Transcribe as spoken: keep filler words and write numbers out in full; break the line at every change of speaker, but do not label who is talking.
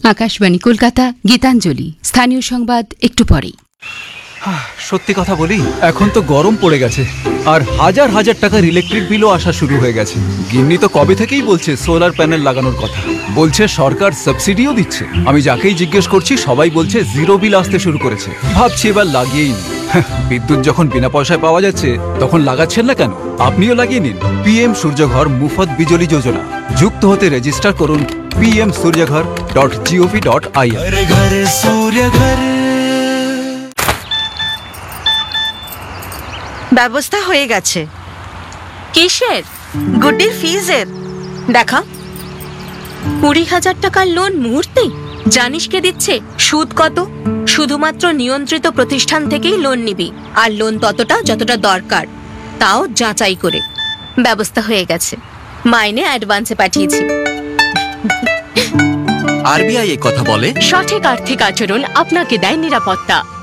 আকাশবাণী কলকাতা, গীতাঞ্জলি। স্থানীয় সংবাদ একটু পরেই।
সত্যি কথা বলি, এখন তো গরম পড়ে গেছে, আর হাজার হাজার টাকার ইলেকট্রিক বিলও আসা শুরু হয়ে গেছে। গিন্নি তো কবে থেকেই বলছে সোলার প্যানেল লাগানোর কথা, বলছে সরকার সাবসিডিও দিচ্ছে। আমি যাকেই জিজ্ঞেস করছি সবাই বলছে জিরো বিল আসতে শুরু করেছে। ভাবছি এবার লাগিয়েই নি। বিদ্যুৎ যখন বিনা পয়সায় পাওয়া যাচ্ছে তখন লাগাচ্ছেন না কেন? আপনিও লাগিয়ে নিন পিএম সূর্যঘর মুফত বিজলি যোজনা। যুক্ত হতে রেজিস্টার করুন P M সূর্যঘর dot gov dot I N.
ব্যবস্থা হয়ে গেছে।
কিসের?
গুড্ডির ফিজের। দেখা,
কুড়ি হাজার টাকার লোন মুহূর্তে। জানিস কে দিচ্ছে? সুদ কত? শুধুমাত্র নিয়ন্ত্রিত প্রতিষ্ঠান থেকেই লোন নিবি, আর লোন ততটা যতটা দরকার, তাও যাচাই করে। ব্যবস্থা হয়ে গেছে, মাইনে অ্যাডভান্সে পাঠিয়েছি।
আরবিআই এই কথা বলে,
সঠিক আর্থিক আচরণ আপনাকে দেয় নিরাপত্তা।